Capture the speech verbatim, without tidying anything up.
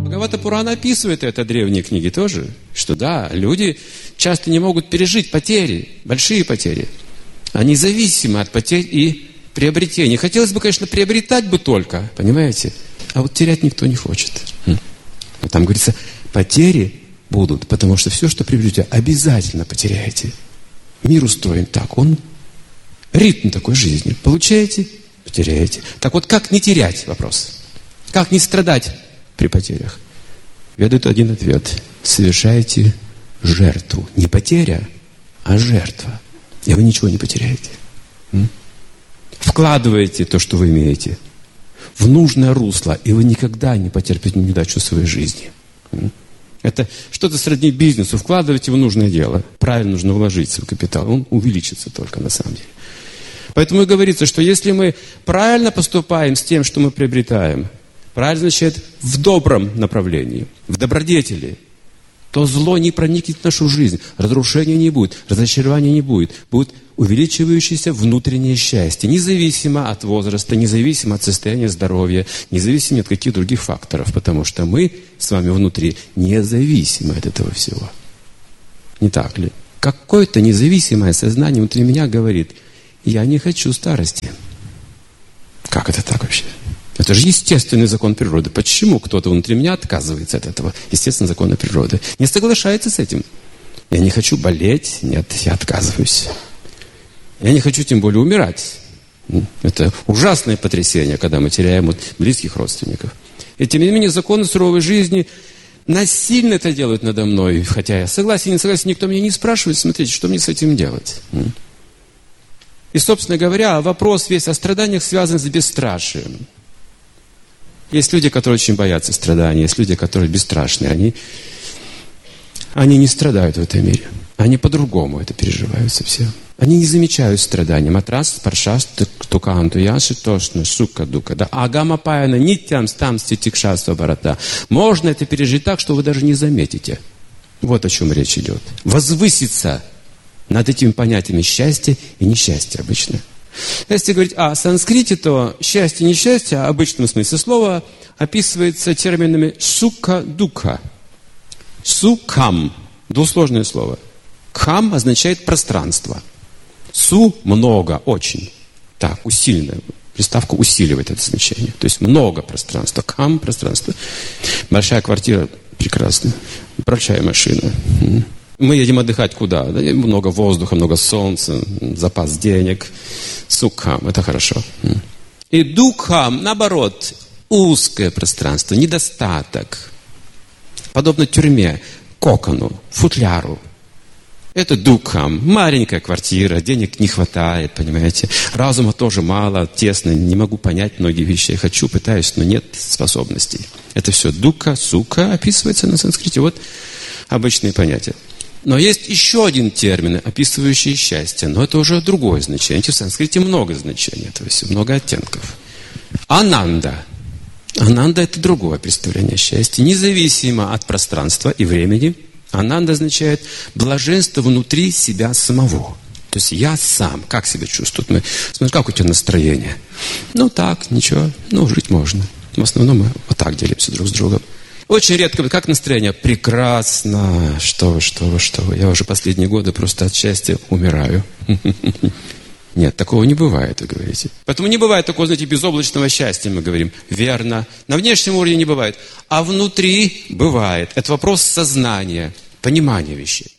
Бхагавата Пурана описывает это, древние книги тоже, что да, люди часто не могут пережить потери, большие потери. Они зависимы от потерь и приобретений. Хотелось бы, конечно, приобретать бы только, понимаете? А вот терять никто не хочет. Но там говорится, потери будут, потому что все, что приобретете, обязательно потеряете. Мир устроен так, он ритм такой жизни. Получаете, потеряете. Так вот, как не терять, вопрос? Как не страдать при потерях? Ведут один ответ. Совершаете жертву. Не потеря, а жертва. И вы ничего не потеряете. Вкладываете то, что вы имеете, в нужное русло, и вы никогда не потерпите неудачу в своей жизни. Это что-то сродни бизнесу. Вкладывайте в нужное дело. Правильно нужно вложить свой капитал. Он увеличится только на самом деле. Поэтому и говорится, что если мы правильно поступаем с тем, что мы приобретаем, правильно означает в добром направлении, в добродетели, то зло не проникнет в нашу жизнь, разрушения не будет, разочарования не будет. Будет увеличивающееся внутреннее счастье, независимо от возраста, независимо от состояния здоровья, независимо от каких других факторов, потому что мы с вами внутри независимы от этого всего. Не так ли? Какое-то независимое сознание внутри меня говорит, я не хочу старости. Как это так вообще? Это же естественный закон природы. Почему кто-то внутри меня отказывается от этого? Естественный закон природы. Не соглашается с этим. Я не хочу болеть. Нет, я отказываюсь. Я не хочу тем более умирать. Это ужасное потрясение, когда мы теряем вот близких родственников. И тем не менее законы суровой жизни насильно это делают надо мной. Хотя я согласен, не согласен, никто меня не спрашивает. Смотрите, что мне с этим делать? И, собственно говоря, вопрос весь о страданиях связан с бесстрашием. Есть люди, которые очень боятся страданий, есть люди, которые бесстрашные. Они, они не страдают в этом мире. Они по-другому это переживают совсем. Они не замечают страданий. Матрас, паршас, туканту, яши, тошно, шука, дука. Да, агама паяна, нитям, стам, ститикшаства, барата. Можно это пережить так, что вы даже не заметите. Вот о чем речь идет. Возвыситься над этими понятиями счастья и несчастья обычно. Если говорить о санскрите, то счастье и несчастье, в обычном смысле слова, описывается терминами сука-дука. Сукам. Двусложное слово. Кам означает пространство. Су – много, очень. Так, усиленное. Приставка усиливает это значение. То есть много пространства. Кам – пространство. Большая квартира – прекрасно. Большая машина. Мы едем отдыхать куда? Да, много воздуха, много солнца, запас денег. Сукхам, это хорошо. И дукхам, наоборот, узкое пространство, недостаток. Подобно тюрьме, кокону, футляру. Это дукхам, маленькая квартира, денег не хватает, понимаете. Разума тоже мало, тесно, не могу понять многие вещи. Я хочу, пытаюсь, но нет способностей. Это все дука, сука описывается на санскрите. Вот обычные понятия. Но есть еще один термин, описывающий счастье, но это уже другое значение. В санскрите много значений этого всего, много оттенков. Ананда. Ананда – это другое представление счастья, независимо от пространства и времени. Ананда означает блаженство внутри себя самого. То есть я сам, как себя чувствую? Мы, смотри, как у тебя настроение? Ну так, ничего, ну жить можно. В основном мы вот так делимся друг с другом. Очень редко, как настроение? Прекрасно. Что вы, что вы, что вы. Я уже последние годы просто от счастья умираю. Нет, такого не бывает, вы говорите. Поэтому не бывает такого, знаете, безоблачного счастья, мы говорим. Верно. На внешнем уровне не бывает. А внутри бывает. Это вопрос сознания, понимания вещей.